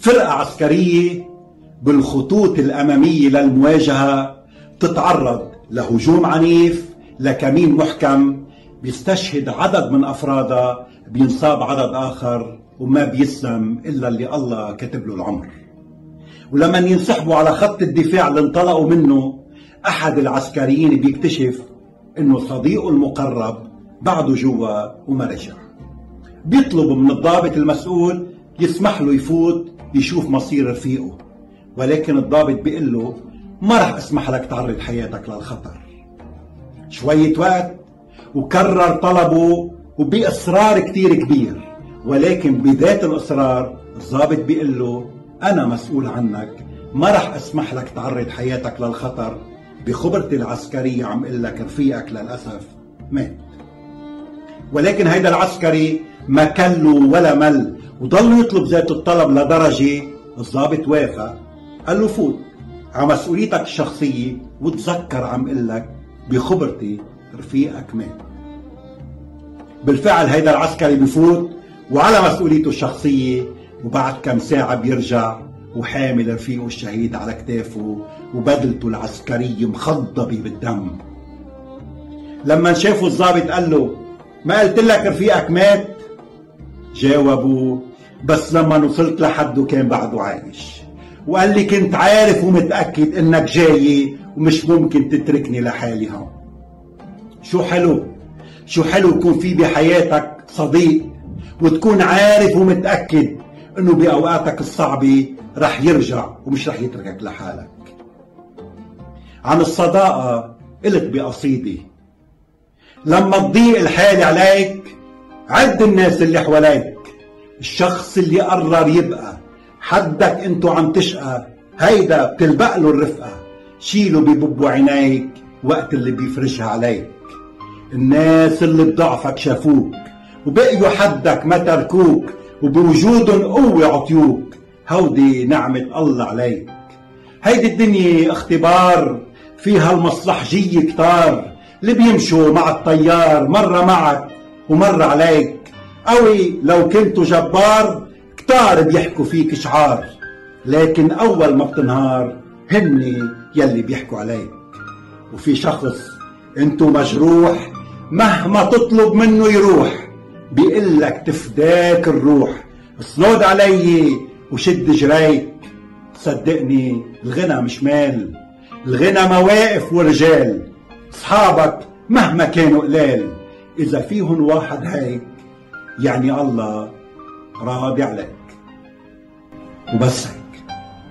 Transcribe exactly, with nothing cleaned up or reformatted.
فرقة عسكرية بالخطوط الأمامية للمواجهة تتعرض لهجوم عنيف، لكمين محكم بيستشهد عدد من أفرادها، بينصاب عدد آخر، وما بيسلم إلا اللي الله كتب له العمر. ولما ينسحبوا على خط الدفاع اللي انطلقوا منه، أحد العسكريين بيكتشف إنه صديقه المقرب بعده جوا وما رجع. بيطلب من الضابط المسؤول يسمح له يفوت يشوف مصير رفيقه، ولكن الضابط بيقول له ما رح اسمح لك تعرض حياتك للخطر. شوية وقت وكرر طلبه وبإصرار كتير كبير، ولكن بذات الإصرار الضابط بيقول له أنا مسؤول عنك، ما رح اسمح لك تعرض حياتك للخطر. بخبرتي العسكرية عم قل لك رفيقك للأسف مات. ولكن هيدا العسكري ما كله ولا مل، وضل يطلب ذات الطلب لدرجة الضابط وافق. قال له فوت على مسؤوليتك الشخصية، وتذكر عم قل لك بخبرتي رفيقك مات. بالفعل هيدا العسكري بفوت وعلى مسؤوليته الشخصية، وبعد كم ساعة بيرجع وحامل رفيقه الشهيد على كتافه وبدلته العسكرية مخضبة بالدم. لما شافوا الضابط قال له ما قلت لك رفيقك مات؟ جاوبوا بس لما وصلت لحده كان بعده عايش، وقال لي كنت عارف ومتأكد انك جاي ومش ممكن تتركني لحالي هون. شو حلو شو حلو يكون في بحياتك صديق وتكون عارف ومتأكد انه باوقاتك الصعبة رح يرجع ومش رح يتركك لحالك. عن الصداقة قلت بقصيدة: لما تضيق الحال عليك عد الناس اللي حواليك، الشخص اللي قرر يبقى حدك انتو عم تشقى هيدا بتلبق له الرفقة، شيله ببب عينيك وقت اللي بيفرجها عليك. الناس اللي بضعفك شافوك وبقيوا حدك ما تركوك، وبوجودهم قوة عطيوك، هودي نعمة الله عليك. هيدي الدنيا اختبار فيها المصلحجية كتار، اللي بيمشوا مع الطيار مرة معك ومرة عليك. قوي لو كنتوا جبار كتار بيحكوا فيك شعار، لكن أول ما بتنهار هني يلي بيحكوا عليك. وفي شخص انتو مجروح مهما تطلب منه يروح، بيقلك تفداك الروح، اصلود علي وشد جريك. صدقني الغنى مش مال، الغنى مواقف ورجال، اصحابك مهما كانوا قلال، اذا فيهن واحد هيك يعني الله راضي عليك. وبس هيك.